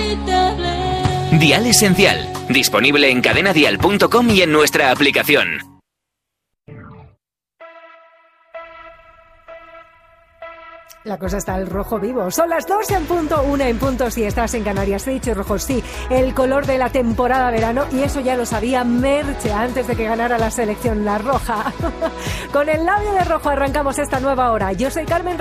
Dial Esencial, disponible en cadenadial.com y en nuestra aplicación. La cosa está al rojo vivo. Son las 2 en punto, 1 en punto si estás en Canarias. Te he dicho rojo, sí, el color de la temporada verano, y eso ya lo sabía Merche antes de que ganara la selección, la roja. Con el labio de rojo arrancamos esta nueva hora. Yo soy Carmen